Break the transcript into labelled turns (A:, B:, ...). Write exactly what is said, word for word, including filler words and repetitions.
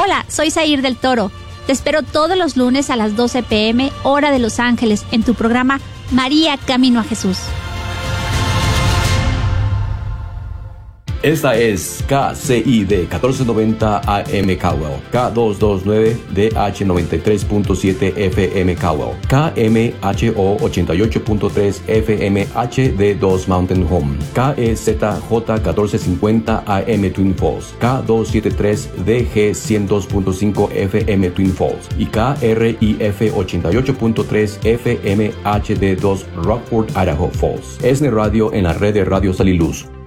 A: Hola, soy Zair del Toro. Te espero todos los lunes a las doce pm, hora de Los Ángeles, en tu programa María Camino a Jesús.
B: Esta es K C I D catorce noventa A M Cowell, K doscientos veintinueve D H noventa y tres punto siete F M Cowell, K M H O ochenta y ocho punto tres F M H D dos Mountain Home, K E Z J catorce cincuenta A M Twin Falls, K doscientos setenta y tres D G cien dos punto cinco F M Twin Falls y K R I F ochenta y ocho punto tres F M H D dos Rockford, Idaho Falls. Es de radio en la red de Radio Sal y Luz.